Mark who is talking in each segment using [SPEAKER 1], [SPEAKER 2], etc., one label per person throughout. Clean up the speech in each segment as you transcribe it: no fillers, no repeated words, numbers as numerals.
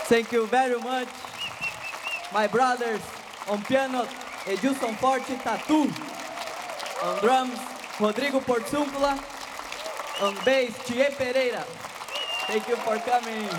[SPEAKER 1] Thank you very much, my brothers. On piano, Edilson Forte Tatu. On drums, Rodrigo Porciúncula. On bass, Thier Pereira. Thank you for coming.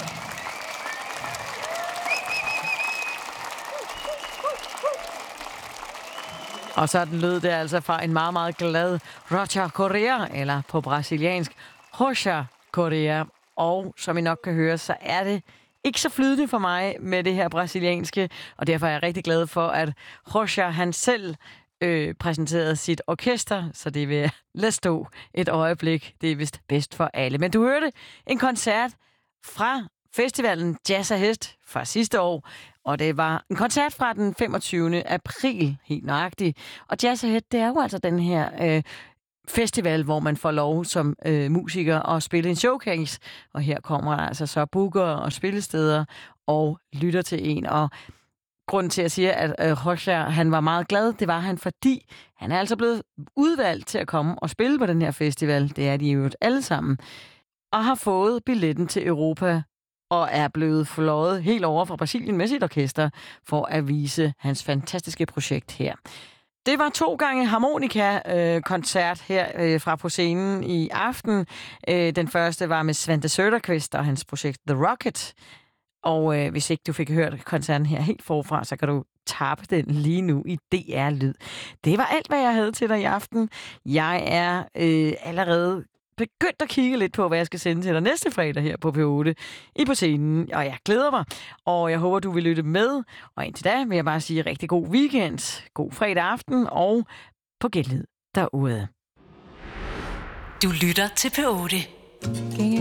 [SPEAKER 2] Og sådan lød det altså fra en meget, meget glad Roger Correa, eller på brasiliansk Roger Correa. Og som I nok kan høre, så er det ikke så flydende for mig med det her brasilianske, og derfor er jeg rigtig glad for, at Roger han selv præsenterede sit orkester, så det vil lade stå et øjeblik. Det er vist bedst for alle. Men du hørte en koncert fra festivalen Jazz Ahead fra sidste år, og det var en koncert fra den 25. april, helt nøjagtigt. Og Jazz Ahead, det er jo altså den her festival, hvor man får lov som musiker at spille en showcase. Og her kommer altså så booker og spillesteder og lytter til en. Og grunden til, at jeg siger, at Roger, han var meget glad, det var han, fordi han er altså blevet udvalgt til at komme og spille på den her festival. Det er de jo alle sammen. Og har fået billetten til Europa og er blevet fløjet helt over fra Brasilien med sit orkester for at vise hans fantastiske projekt her. Det var 2 gange harmonika-koncert her fra på scenen i aften. Den første var med Svante Söderqvist og hans projekt The Rocket. Og hvis ikke du fik hørt koncerten her helt forfra, så kan du tappe den lige nu i DR Lyd. Det var alt, hvad jeg havde til dig i aften. Jeg er allerede begyndt at kigge lidt på, hvad jeg skal sende til dig næste fredag her på P8 i på scenen, og jeg glæder mig, og jeg håber, du vil lytte med, og indtil da vil jeg bare sige rigtig god weekend, god fredag aften, og på genlyd derude.
[SPEAKER 3] Du lytter til P8.